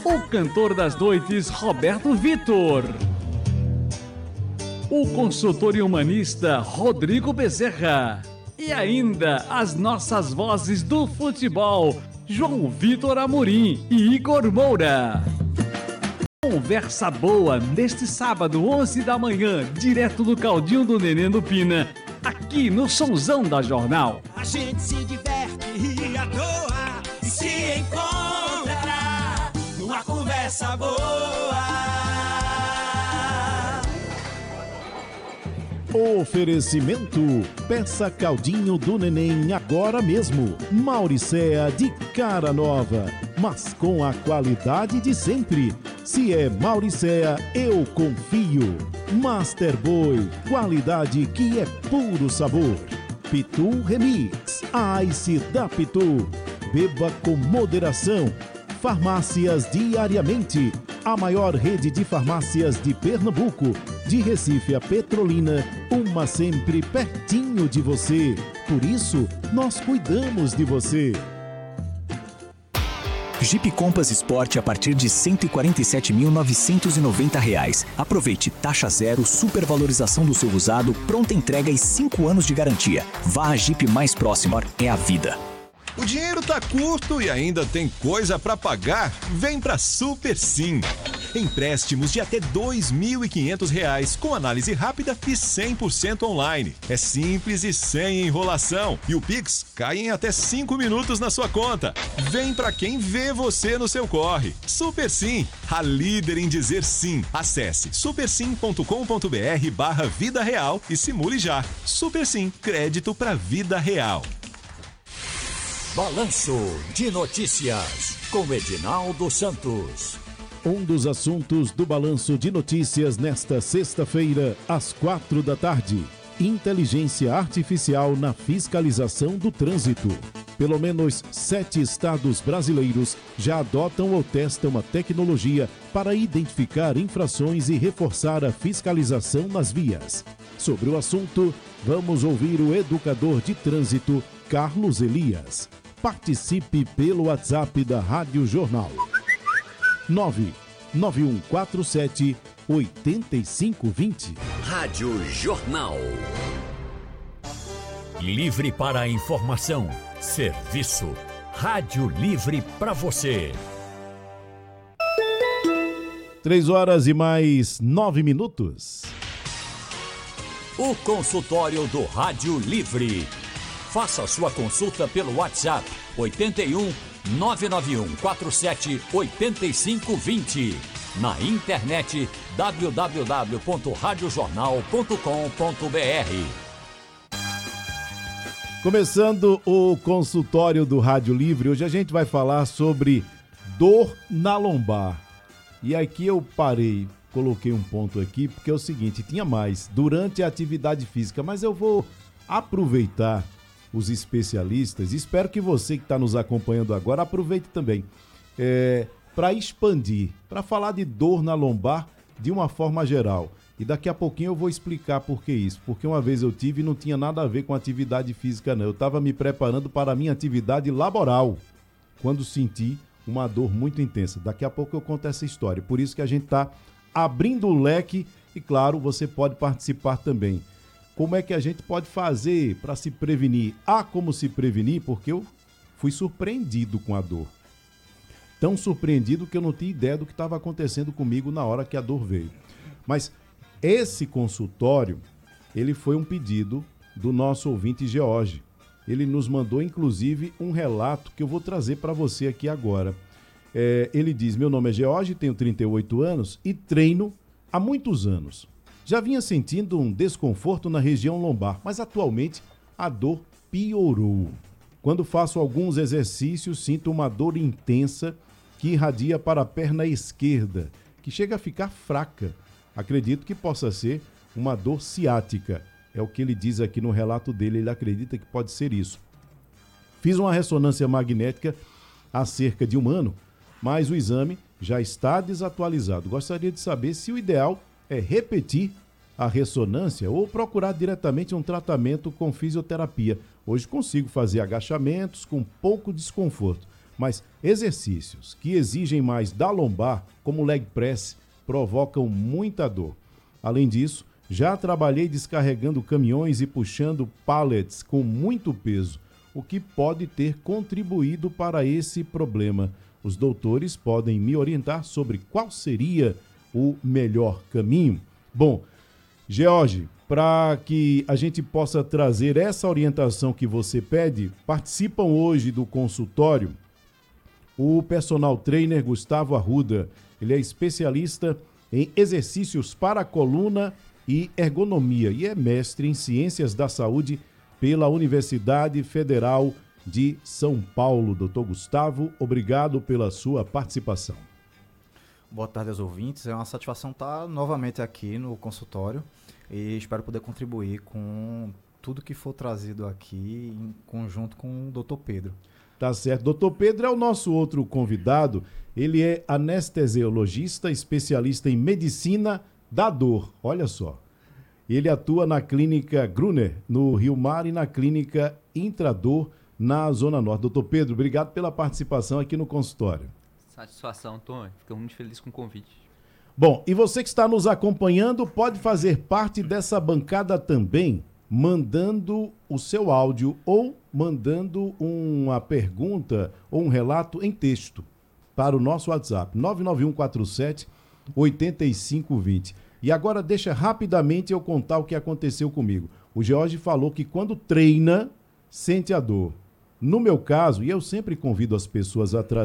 o cantor das noites Roberto Vitor, o consultor e humanista Rodrigo Bezerra e ainda as nossas vozes do futebol João Vitor Amorim e Igor Moura. Conversa boa neste sábado, 11 da manhã, direto do Caldinho do Neném do Pina, aqui no Sonzão da Jornal. A gente se diverte e à toa e se encontra numa conversa boa. Oferecimento, peça Caldinho do Neném agora mesmo. Mauricéa de cara nova, mas com a qualidade de sempre. Se é Mauricéa, eu confio. Master Boy, qualidade que é puro sabor. Pitu Remix, a Ice da Pitu. Beba com moderação. Farmácias Diariamente, a maior rede de farmácias de Pernambuco. De Recife a Petrolina, uma sempre pertinho de você. Por isso, nós cuidamos de você. Jeep Compass Sport a partir de R$ 147.990. Aproveite taxa zero, supervalorização do seu usado, pronta entrega e 5 anos de garantia. Vá à Jeep mais próxima, é a vida. O dinheiro tá curto e ainda tem coisa para pagar? Vem pra Super Sim. Empréstimos de até R$ 2.500 com análise rápida e 100% online. É simples e sem enrolação. E o Pix cai em até 5 minutos na sua conta. Vem pra quem vê você no seu corre. Super Sim, a líder em dizer sim. Acesse supersim.com.br/vida real e simule já. Super Sim, crédito pra vida real. Balanço de Notícias, com Edinaldo Santos. Um dos assuntos do Balanço de Notícias nesta sexta-feira, às 4 da tarde. Inteligência artificial na fiscalização do trânsito. Pelo menos 7 estados brasileiros já adotam ou testam a tecnologia para identificar infrações e reforçar a fiscalização nas vias. Sobre o assunto, vamos ouvir o educador de trânsito, Carlos Elias. Participe pelo WhatsApp da Rádio Jornal. 99147-8520. Rádio Jornal. Livre para a informação. Serviço. Rádio Livre para você. 3 horas e mais 9 minutos. O consultório do Rádio Livre. Faça sua consulta pelo WhatsApp 81 991 47 8520. Na internet www.radiojornal.com.br. Começando o consultório do Rádio Livre, hoje a gente vai falar sobre dor na lombar. E aqui eu parei, coloquei um ponto aqui, porque é o seguinte, tinha mais durante a atividade física, mas eu vou aproveitar os especialistas, espero que você que está nos acompanhando agora aproveite também para expandir, para falar de dor na lombar de uma forma geral. E daqui a pouquinho eu vou explicar por que isso, porque uma vez eu tive e não tinha nada a ver com atividade física não, eu estava me preparando para a minha atividade laboral, quando senti uma dor muito intensa. Daqui a pouco eu conto essa história, por isso que a gente está abrindo o leque e claro, você pode participar também. Como é que a gente pode fazer para se prevenir? Há como se prevenir, porque eu fui surpreendido com a dor. Tão surpreendido que eu não tinha ideia do que estava acontecendo comigo na hora que a dor veio. Mas esse consultório, ele foi um pedido do nosso ouvinte George. Ele nos mandou, inclusive, um relato que eu vou trazer para você aqui agora. Ele diz, meu nome é George, tenho 38 anos e treino há muitos anos. Já vinha sentindo um desconforto na região lombar, mas atualmente a dor piorou. Quando faço alguns exercícios, sinto uma dor intensa que irradia para a perna esquerda, que chega a ficar fraca. Acredito que possa ser uma dor ciática. É o que ele diz aqui no relato dele, ele acredita que pode ser isso. Fiz uma ressonância magnética há cerca de 1 ano, mas o exame já está desatualizado. Gostaria de saber se o ideal é repetir a ressonância ou procurar diretamente um tratamento com fisioterapia. Hoje consigo fazer agachamentos com pouco desconforto, Mas exercícios que exigem mais da lombar, como o leg press, provocam muita dor. Além disso, já trabalhei descarregando caminhões e puxando pallets com muito peso, o que pode ter contribuído para esse problema. Os doutores podem me orientar sobre qual seria o melhor caminho? Bom, George, para que a gente possa trazer essa orientação que você pede, participam hoje do consultório o personal trainer Gustavo Arruda. Ele é especialista em exercícios para a coluna e ergonomia e é mestre em ciências da saúde pela Universidade Federal de São Paulo. Doutor Gustavo, obrigado pela sua participação. Boa tarde aos ouvintes. É uma satisfação estar novamente aqui no consultório e espero poder contribuir com tudo que for trazido aqui em conjunto com o Dr. Pedro. Tá certo. Doutor Pedro é o nosso outro convidado. Ele é anestesiologista, especialista em medicina da dor. Olha só. Ele atua na clínica Gruner, no Rio Mar, e na clínica Intrador, na Zona Norte. Doutor Pedro, obrigado pela participação aqui no consultório. Satisfação, Antônio. Fico muito feliz com o convite. Bom, e você que está nos acompanhando pode fazer parte dessa bancada também, mandando o seu áudio ou mandando uma pergunta ou um relato em texto para o nosso WhatsApp, 99147-8520. E agora deixa rapidamente eu contar o que aconteceu comigo. O George falou que quando treina, sente a dor. No meu caso, e eu sempre convido as pessoas a trazer